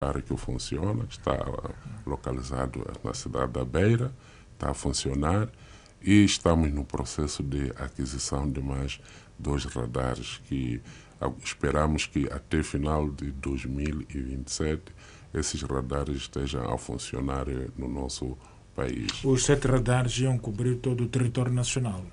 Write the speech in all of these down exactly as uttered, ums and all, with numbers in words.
que funciona, está localizado na cidade da Beira, está a funcionar e estamos no processo de aquisição de mais dois radares que esperamos que até final de dois mil e vinte e sete esses radares estejam a funcionar no nosso país. Os sete radares iam cobrir todo o território nacional?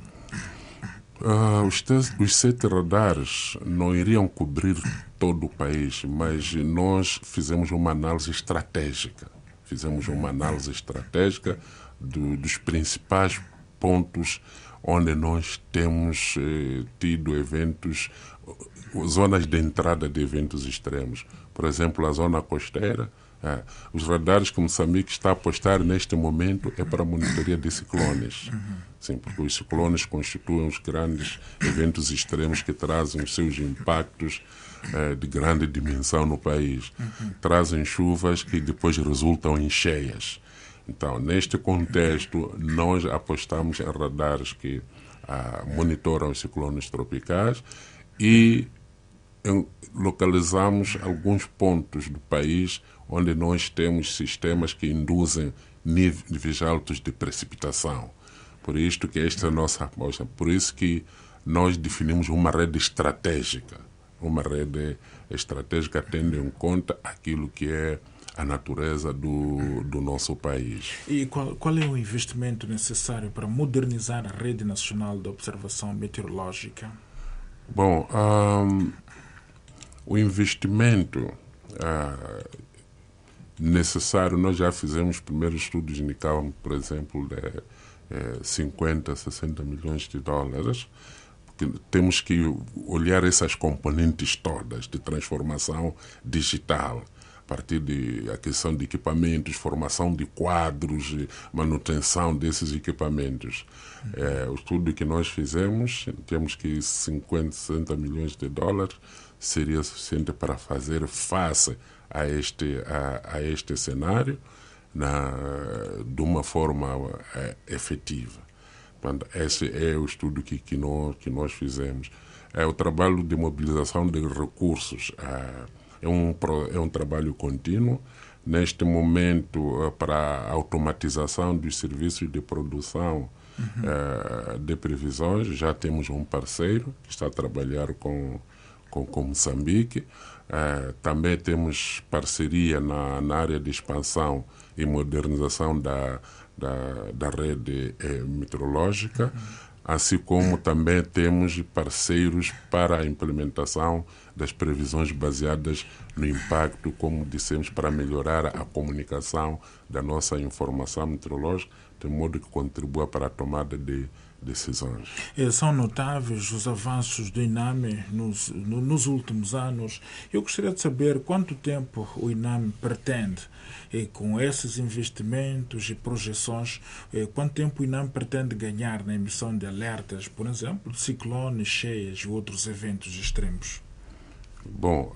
Uh, os, te- os sete radares não iriam cobrir todo o país, mas nós fizemos uma análise estratégica. Fizemos uma análise estratégica do, dos principais pontos onde nós temos eh, tido eventos, zonas de entrada de eventos extremos. Por exemplo, a zona costeira. É, os radares que Moçambique está a apostar neste momento é para a monitoria de ciclones. Sim, porque os ciclones constituem os grandes eventos extremos que trazem os seus impactos é, de grande dimensão no país. Trazem chuvas que depois resultam em cheias. Então, neste contexto, nós apostamos em radares que ah, monitoram os ciclones tropicais e em, localizamos alguns pontos do país onde nós temos sistemas que induzem níveis altos de precipitação. Por isto que esta é a nossa aposta. Por isso que nós definimos uma rede estratégica. Uma rede estratégica tendo em conta aquilo que é a natureza do, do nosso país. E qual, qual é o investimento necessário para modernizar a rede nacional de observação meteorológica? Bom, um, o investimento uh, necessário, nós já fizemos os primeiros estudos, indicavam, por exemplo, de eh, cinquenta, sessenta milhões de dólares, porque temos que olhar essas componentes todas de transformação digital, a partir de aquisição de equipamentos, formação de quadros, manutenção desses equipamentos. Eh, o estudo que nós fizemos, temos que cinquenta, sessenta milhões de dólares seria suficiente para fazer face a este, a, a este cenário na, de uma forma é, efetiva. Portanto, esse é o estudo que, que, nós, que nós fizemos. É o trabalho de mobilização de recursos. É um, é um trabalho contínuo. Neste momento, para a automatização dos serviços de produção uhum. de previsões, já temos um parceiro que está a trabalhar com, com, com Moçambique. Uh, também temos parceria na, na área de expansão e modernização da, da, da rede eh, meteorológica, uhum. assim como também temos parceiros para a implementação das previsões baseadas no impacto, como dissemos, para melhorar a comunicação da nossa informação meteorológica, de modo que contribua para a tomada de decisões. São notáveis os avanços do INAME nos, no, nos últimos anos. Eu gostaria de saber quanto tempo o INAME pretende, e com esses investimentos e projeções, quanto tempo o INAME pretende ganhar na emissão de alertas, por exemplo, de ciclones, cheias e outros eventos extremos. Bom,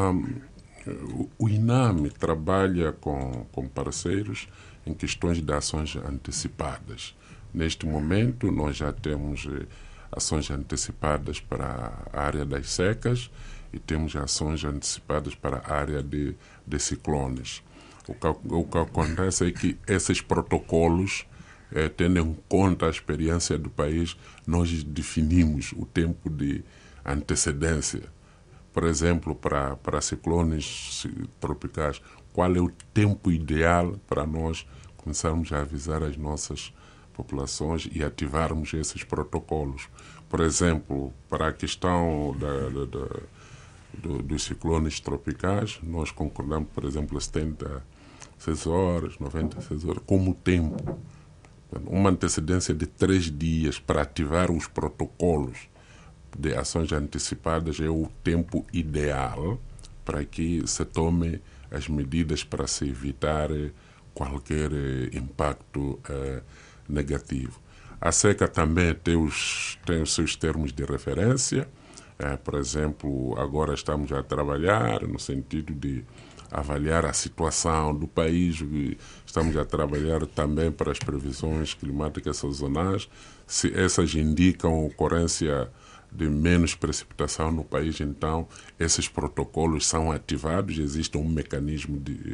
um, o INAME trabalha com, com parceiros em questões de ações antecipadas. Neste momento, nós já temos eh, ações antecipadas para a área das secas e temos ações antecipadas para a área de, de ciclones. O que, o que acontece é que esses protocolos, eh, tendo em conta a experiência do país, nós definimos o tempo de antecedência. Por exemplo, para, para ciclones tropicais, qual é o tempo ideal para nós começarmos a avisar as nossas populações e ativarmos esses protocolos. Por exemplo, para a questão da, da, da, do, dos ciclones tropicais, nós concordamos, por exemplo, setenta e seis horas, noventa e seis horas, como tempo. Uma antecedência de três dias para ativar os protocolos de ações antecipadas é o tempo ideal para que se tome as medidas para se evitar qualquer impacto eh, negativo. A seca também tem os, tem os seus termos de referência. Eh, por exemplo, agora estamos a trabalhar no sentido de avaliar a situação do país. Estamos a trabalhar também para as previsões climáticas sazonais. Se essas indicam ocorrência de menos precipitação no país, então esses protocolos são ativados, existe um mecanismo de